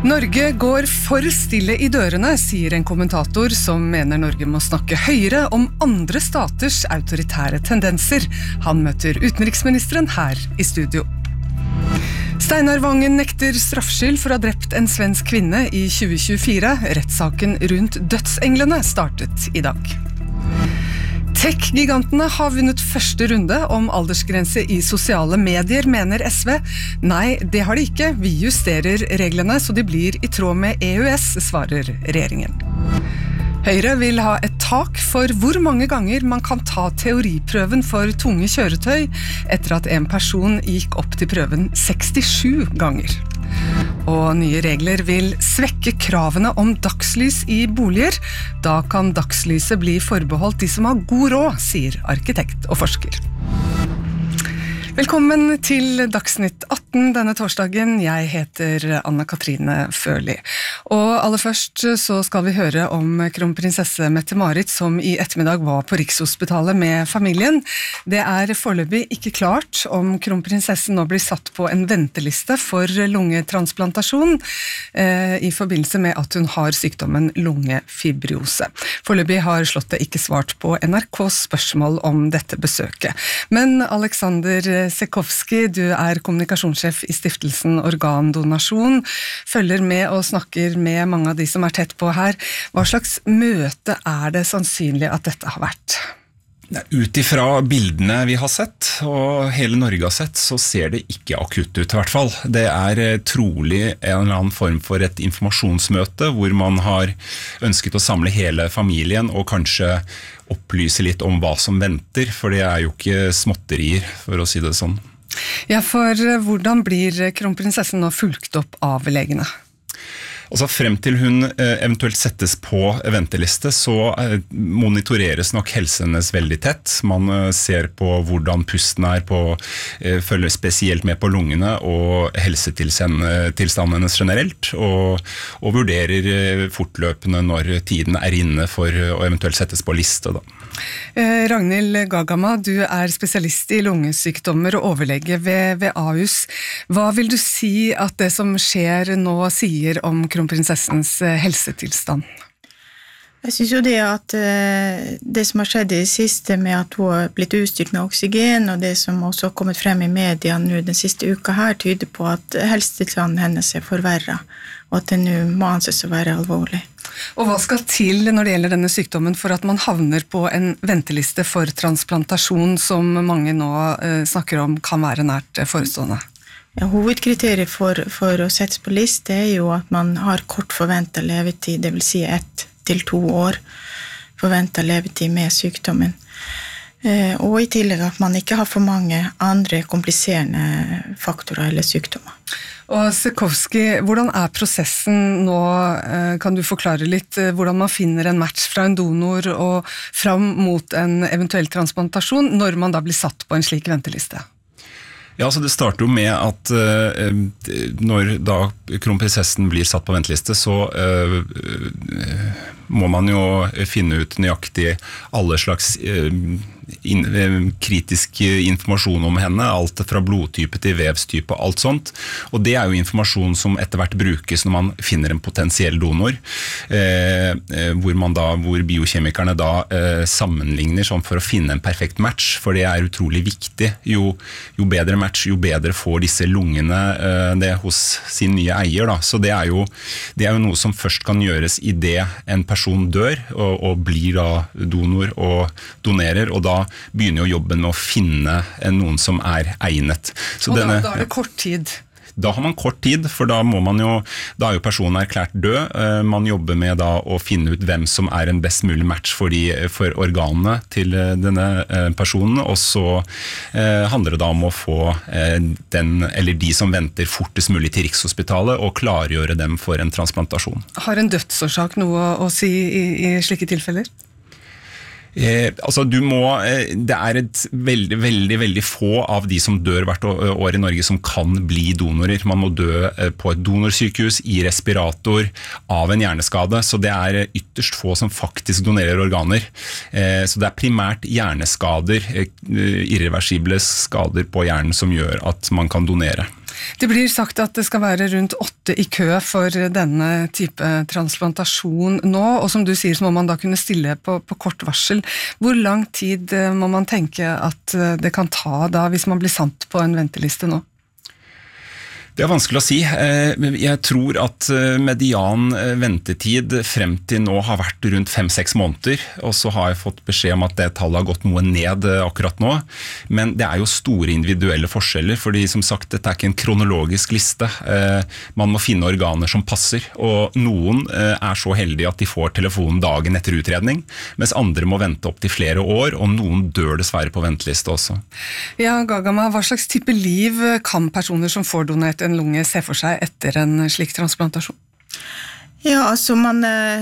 Norge går for stille i dørene, sier en kommentator som mener Norge må snakke høyere om andre staters autoritære tendenser. Han møter utenriksministeren her i studio. Steinar Vangen nekter straffskyld for å ha drept en svensk kvinne i 2024. Rettssaken rundt dødsenglene startet i dag. Tech-gigantene har vunnet første runde om aldersgrense i sosiale medier, mener SV. Nei, det har de ikke. Vi justerer reglene så de blir i tråd med EØS, svarer regjeringen. Høyre vil ha et tak for hvor mange ganger man kan ta teoriprøven for tunge kjøretøy, etter at en person gikk opp til prøven 67 ganger. Og nye regler vil svekke kravene om dagslys i boliger. Da kan dagslyset bli forbeholdt de som har god råd, sier arkitekt og forsker. Velkommen til Dagsnytt 18 denne torsdagen. Jeg heter Anna-Katrine Førli. Og aller først så skal vi høre om kronprinsesse Mette-Marit som i ettermiddag var på Rikshospitalet med familien. Det er foreløpig ikke klart om kronprinsessen nå blir satt på en venteliste for lungetransplantasjon i forbindelse med at hun har sykdommen lungefibriose. Foreløpig har Slottet ikke svart på NRKs spørsmål om dette besøket. Men Alexander Sekovsky, du er kommunikasjonssjef i stiftelsen Organdonasjon, følger med og snakker med mange av de som er tett på her. Hva slags møte er det sannsynlig at dette har vært? Ut ifra bildene vi har sett, og hele Norge har sett, så ser det ikke akutt ut i hvert fall. Det er trolig en eller annen form for et informasjonsmøte, hvor man har ønsket å samle hele familien og kanskje opplyse litt om hva som venter, for det er jo ikke småtterier, for å si det sånn. Ja, for hvordan blir kronprinsessen nå fulgt opp av legene? Altså frem til hun eventuelt settes på venteliste, så monitoreres nok helsen hennes veldig tett. Man ser på hvordan pusten er, følger spesielt med på lungene og helsetilstanden hennes generelt, og vurderer fortløpende når tiden er inne for å eventuelt settes på liste. Da. Ragnhild Gagama, du er spesialist i lungesykdommer og overlege ved Ahus. Hva vil du si at det som skjer nå sier om kronprinsessens helsetilstand? Jeg synes jo det at det som har skjedd i det siste med at hun har blitt utstyrt med oksygen, og det som også har kommet frem i media nå den siste uka her, tyder på at helsetilstanden hennes er forverret, og at det nå må anses å være alvorlig. Og hva skal til når det gjelder denne sykdommen for at man havner på en venteliste for transplantasjon som mange nå snakker om kan være nært forestående? Ja, hovedkriteriet for å settes på liste er jo at man har kort forventet levetid, det vil si 1 til 2 år forventet levetid med sykdommen. Og i tillegg at man ikke har for mange andre kompliserende faktorer eller sykdommer. Og Sekovsky, hvordan er prosessen nå? Kan du forklare litt hvordan man finner en match fra en donor og fram mot en eventuell transplantasjon når man da blir satt på en slik venteliste? Ja, så det starter jo med at når da kronprinsessen blir satt på venteliste, så må man jo finne ut nøyaktig alle slags kritisk informasjon om henne, alt fra blodtype til vevstype og alt sånt, og det er jo informasjon som etter hvert brukes når man finner en potensiell donor, hvor biokjemikerne da sammenligner sånn for å finne en perfekt match, for det er utrolig viktig. Jo bedre match, jo bedre får disse lungene det hos sin nye eier da. Så det er jo noe som først kan gjøres i det en person dør og blir da donor og donerer, og da begynner jo jobben med å finne noen som er egnet. Så og da er det kort tid? Da har man kort tid, for da er jo personen erklært død. Man jobber med da å finne ut hvem som er en best mulig match for organene til denne personen, og så handler det da om å få de som venter fortest mulig til Rikshospitalet, og klargjøre dem for en transplantasjon. Har en dødsårsak noe å si i slike tilfeller? Det er et veldig få av de som dør hvert år i Norge som kan bli donorer. Man må dø på et donorsykehus, i respirator, av en hjerneskade, så det er ytterst få som faktisk donerer organer. Så det er primært hjerneskader, irreversible skader på hjernen som gjør at man kan donere. Det blir sagt at det skal være rundt 8 i kø for denne type transplantasjon nå, og som du sier så må man da kunne stille på kort varsel. Hvor lang tid må man tenke at det kan ta da hvis man blir satt på en venteliste nå? Det vanskelig å si. Jeg tror at median ventetid frem til nå har vært rundt 5-6 måneder, og så har jeg fått beskjed om at det tallet har gått noe ned akkurat nå. Men det jo store individuelle forskjeller, fordi som sagt, dette ikke en kronologisk liste. Man må finne organer som passer, og noen så heldige at de får telefonen dagen etter utredning, mens andre må vente opp til flere år, og noen dør dessverre på venteliste også. Ja, Gagama, hva slags type liv kan personer som får donert en lunge se for seg etter en slik transplantasjon? Ja, altså man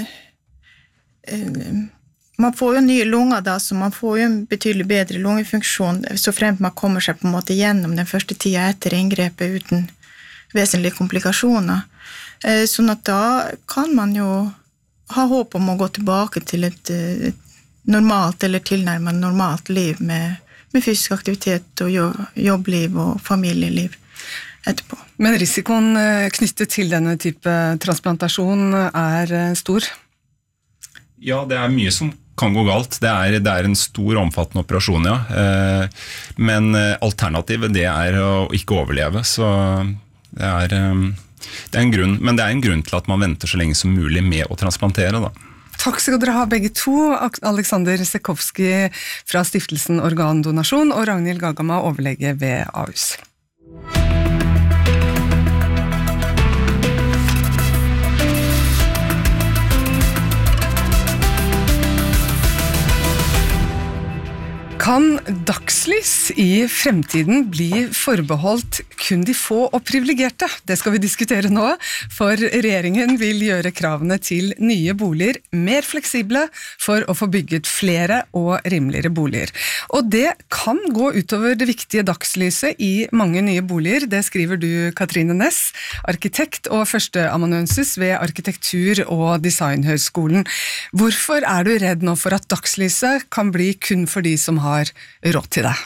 får jo nye lunger da, så man får jo en betydelig bedre lungefunksjon, så fremt man kommer seg på en måte gjennom den første tida etter inngrepet uten vesentlige komplikasjoner. Sånn at da kan man jo ha håp om å gå tilbake til et normalt eller tilnærmet normalt liv med fysisk aktivitet og jobbliv og familieliv etterpå. Men risikoen knyttet til denne type transplantasjon stor? Ja, det mye som kan gå galt. Det en stor omfattende operasjon, ja. Men alternativet det å ikke overleve, så det en grunn. Men det en grunn til at man venter så lenge som mulig med å transplantere, da. Takk skal dere ha begge to, Alexander Sekowski fra Stiftelsen Organdonasjon og Ragnhild Gagama, overlege ved Ahus. Kan dagslys i fremtiden bli forbeholdt kun de få og privilegerte? Det skal vi diskutere nå, for regjeringen vil gjøre kravene til nye boliger mer fleksible for å få bygget flere og rimeligere boliger. Og det kan gå utover det viktige dagslyset i mange nye boliger. Det skriver du, Katrine Næss, arkitekt og førsteamanuensis ved Arkitektur- og Designhøgskolen. Hvorfor du redd nå for at dagslyset kan bli kun for de som har råd til det?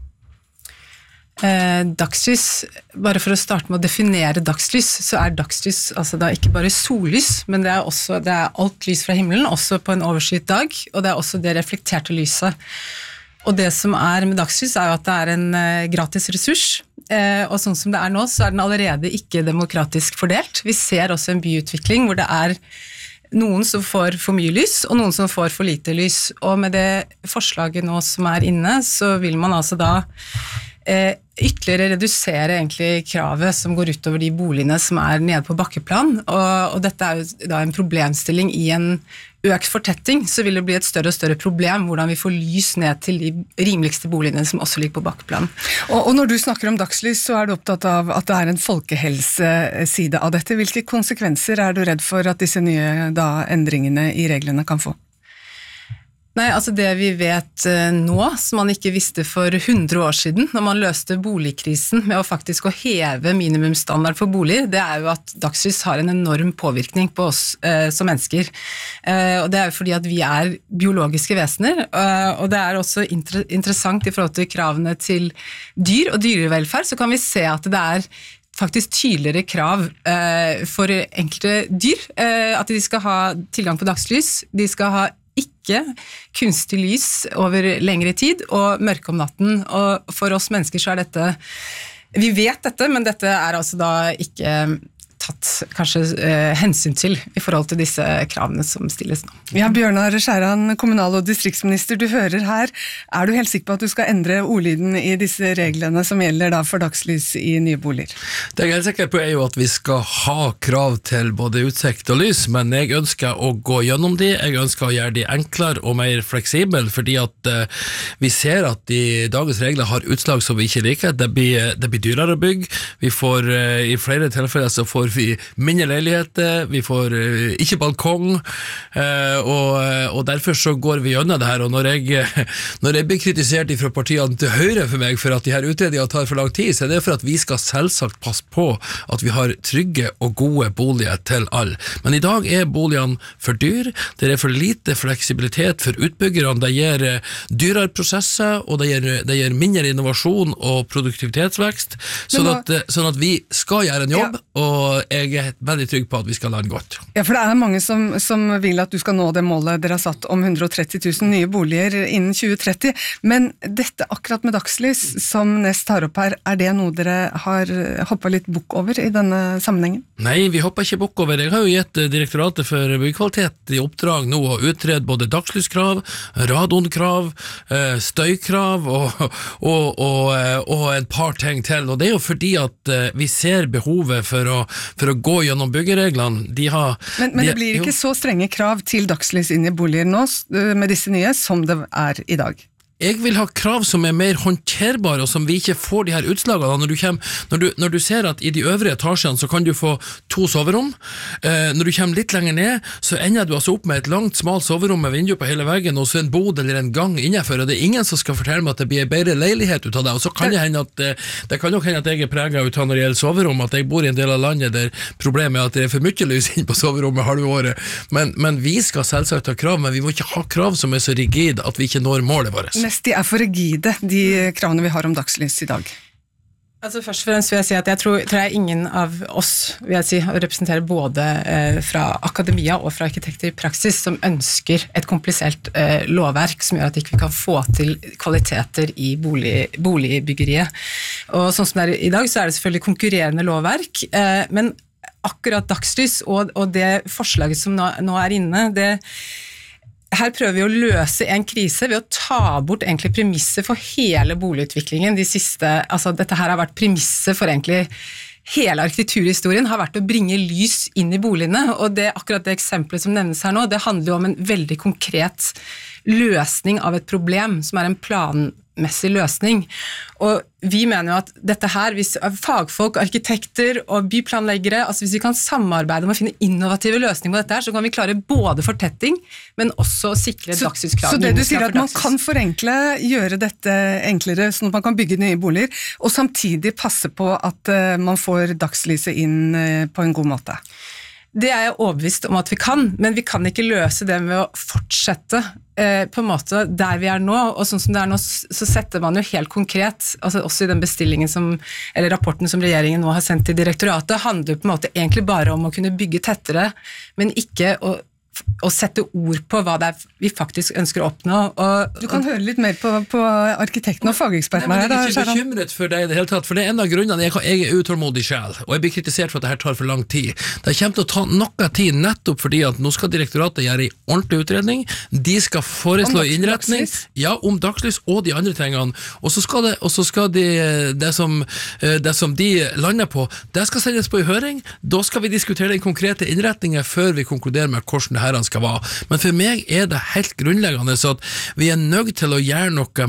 Dagslys, bare for å starte med å definere dagslys, så dagslys altså da ikke bare sollys, men det alt lys fra himmelen, også på en overskyet dag, og det også det reflekterte lyset. Og det som med dagslys jo at det en gratis ressurs, og sånn som det nå, så den allerede ikke demokratisk fordelt. Vi ser også en byutvikling hvor det noen som får for mye lys, og noen som får for lite lys. Og med det forslaget nå som inne, så vil man altså da ytterligere redusere egentlig kravet som går utover de boligene som nede på bakkeplan, og dette jo da en problemstilling i en økt fortetting, så vil det bli et større og større problem hvordan vi får lys ned til de rimeligste boligene som også ligger på bakkeplan. Og når du snakker om dagslys, så du opptatt av at det en folkehelseside av dette. Hvilke konsekvenser du redd for at disse nye endringene i reglene kan få? Nei, altså det vi vet nå, som man ikke visste for 100 år siden, når man løste boligkrisen med å faktisk heve minimumsstandard for boliger, det jo at dagslys har en enorm påvirkning på oss som mennesker. Og det jo fordi at vi biologiske vesener, og det også interessant i forhold til kravene til dyr og dyrevelferd, så kan vi se at det faktisk tydeligere krav for enkelte dyr, at de skal ha tilgang på dagslys, de skal ha ikke kunstig lys over lengre tid og mørke om natten, og for oss mennesker så dette, vi vet dette, men dette altså da ikke tatt kanskje hensyn til i forhold til disse kravene som stilles nå. Ja, Bjørnar Skjæran, kommunal- og distriktsminister, du hører her. Du helt sikker på at du skal endre ordlyden i disse reglene som gjelder da for dagslys i nye boliger? Det jeg helt sikker på jo at vi skal ha krav til både utsikt og lys, men jeg ønsker å gå gjennom de, jeg ønsker å gjøre de enklere og mer fleksible, fordi at vi ser at dagens regler har utslag som vi ikke liker. Det blir dyrere å bygge, vi får i flere tilfeller så får vi mindre leiligheter, vi får ikke balkong, og derfor så går vi gjennom det her, og når jeg blir kritisert fra partiene til høyre for meg for at de her utredningene tar for lang tid, så det for at vi skal selvsagt passe på at vi har trygge og gode boliger til alle. Men i dag boligene for dyr, det for lite fleksibilitet for utbyggerne, det gir dyrere prosesser, og det gir mindre innovasjon og produktivitetsvekst, sånn at vi skal gjøre en jobb, og jeg veldig trygg på at vi skal lande godt. Ja, for det mange som vil at du skal nå det målet dere har satt om 130 000 nye boliger innen 2030, men dette akkurat med dagslys som Nest tar opp her, det noe dere har hoppet litt bukk over i denne sammenhengen? Nei, vi hopper ikke bukk over. Jeg har jo gitt Direktoratet for byggkvalitet i oppdrag nå å utrede både dagslyskrav, radonkrav, støykrav og et par ting til, og det jo fordi at vi ser behovet for å gå gjennom byggereglene. Men det blir ikke så strenge krav til dagslys inn i boliger nå, med disse nye, som det i dag? Jeg vil ha krav som mer håndterbare, og som vi ikke får de her utslagene. Når du ser at i de øvre etasjene så kan du få 2 soverom, når du kommer litt lenger ned, så ender du altså opp med et langt, smalt soverom med vindu på hele veggen, og så en bod eller en gang innenfor, og det ingen som skal fortelle meg at det blir en bedre leilighet ut av det, og så kan det hende at jeg preget ut av når det gjelder soverom, at jeg bor i en del av landet der problemet at det for mye lys inn på soverommet halve året, men vi skal selvsagt ha krav, men vi må ikke ha krav som så rigid at vi ikke når målet vårt. De for rigide, de kravene vi har om dagslys i dag. Altså først og fremst vil jeg si at jeg tror ingen av oss, vil jeg si, representerer både fra akademia og fra arkitekter i praksis, som ønsker et komplisert lovverk som gjør at ikke vi kan få til kvaliteter i boligbyggeriet. Og sånn som det i dag, så det selvfølgelig konkurrerende lovverk, men akkurat dagslys og det forslaget som nå inne, her prøver vi å løse en krise ved å ta bort egentlig premisser for hele boligutviklingen. Dette her har vært premisser for egentlig hele arkitekturhistorien, har vært å bringe lys inn i boligene, og akkurat det eksempelet som nevnes her nå, det handler jo om en veldig konkret løsning av et problem, som en planmessig løsning. Og vi mener jo at dette her, hvis fagfolk, arkitekter og byplanleggere, altså hvis vi kan samarbeide om å finne innovative løsninger på dette her, så kan vi klare både fortetting, men også sikre dagslyskrav. Så det du sier at man kan forenkle, gjøre dette enklere, sånn at man kan bygge nye boliger, og samtidig passe på at man får dagslyset inn på en god måte? Det jeg overbevist om at vi kan, men vi kan ikke løse det med å fortsette på en måte der vi nå, og sånn som det nå, så setter man jo helt konkret, altså også i den bestillingen eller rapporten som regjeringen nå har sendt til direktoratet, handler på en måte egentlig bare om å kunne bygge tettere, men ikke å sette ord på hva det vi faktisk ønsker å oppnå. Du kan høre litt mer på arkitektene og fagekspertene her. Jeg ikke bekymret for det i det hele tatt, for det en av grunnene jeg utålmodig selv, og jeg blir kritisert for at dette tar for lang tid. Det kommer til å ta noe tid nettopp fordi at nå skal direktoratet gjøre en ordentlig utredning, de skal foreslå innretning, om dagslys og de andre tingene, og så skal det som de lander på, det skal sendes på i høring, da skal vi diskutere den konkrete innretningen før vi konkluderer med hvordan det her skal være. Men for meg det helt grunnleggende så at vi nødt til å gjøre noe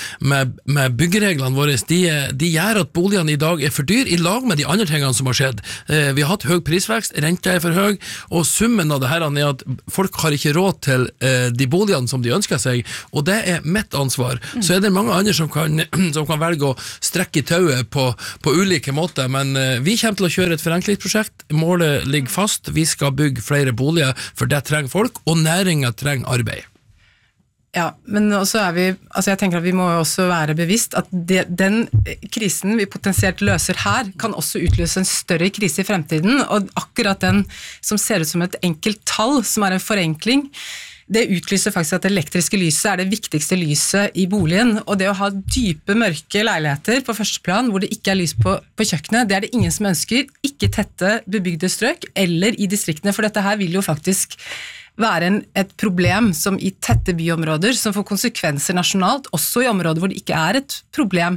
med byggereglene våre. De gjør at boligene i dag for dyr i lag med de andre tingene som har skjedd. Vi har hatt høy prisvekst, renta for høy, og summen av det her at folk har ikke råd til de boligene som de ønsker seg, og det mitt ansvar. Så det mange andre som kan velge å strekke i tauet på ulike måter, men vi kommer til å kjøre et forenklingsprosjekt. Målet ligger fast. Vi skal bygge flere boliger, for det trenger folk, og næringen trenger arbeid. Ja, men også jeg tenker at vi må også være bevisst at den krisen vi potensielt løser her, kan også utløse en større krise i fremtiden, og akkurat den som ser ut som et enkelt tall, som en forenkling, det utlyser faktisk at det elektriske lyset det viktigste lyset i boligen, og det å ha dype, mørke leiligheter på første plan, hvor det ikke lys på kjøkkenet, det det ingen som ønsker, ikke tette bebygde strøk, eller i distriktene, for dette her vil jo faktisk være et problem som i tette byområder, som får konsekvenser nasjonalt, også i områder hvor det ikke et problem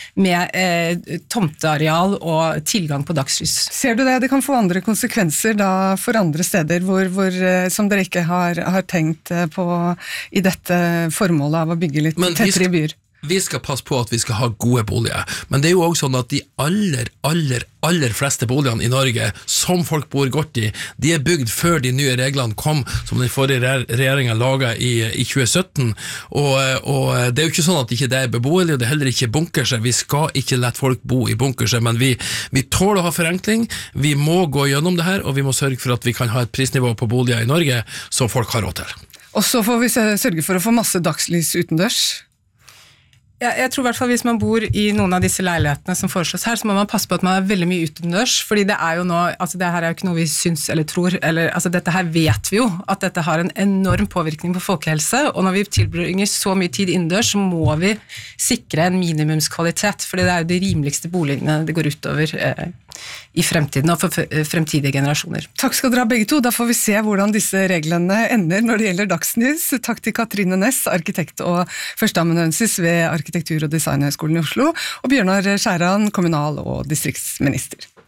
med tomteareal og tilgang på dagslys. Ser du det? Det kan få andre konsekvenser da for andre steder som dere ikke har tenkt på i dette formålet av å bygge litt tettere i byer? vi skal passe på at vi skal ha gode boliger, men det jo også sånn at de aller fleste boligene i Norge, som folk bor godt i, de bygd før de nye reglene kom, som den forrige regjeringen laget i 2017, og det jo ikke sånn at ikke det beboelig, og det heller ikke bunkerser. Vi skal ikke lette folk bo i bunkerser, men vi tåler å ha forenkling, vi må gå gjennom det her, og vi må sørge for at vi kan ha et prisnivå på boliger i Norge som folk har råd til. Og så får vi sørge for å få masse dagslys utendørs. Jeg tror I hvert fall hvis man bor I noen av disse leilighetene som foreslås her, så må man passe på at man veldig mye utendørs, fordi det jo nå, altså det her jo ikke noe vi syns eller tror, altså dette her vet vi jo, at dette har en enorm påvirkning på folkehelse, og når vi tilbringer så mye tid innendørs, så må vi sikre en minimumskvalitet, fordi det jo de rimeligste boligene det går utover I fremtiden og for fremtidige generasjoner. Takk skal dere ha begge to, da får vi se hvordan disse reglene ender når det gjelder dagsnys. Takk til Katrine Næss, arkitekt og førsteamanuensis ved Arkitektur- og designhøgskolen I Oslo, og Bjørnar Skjæran, kommunal- og distriktsminister.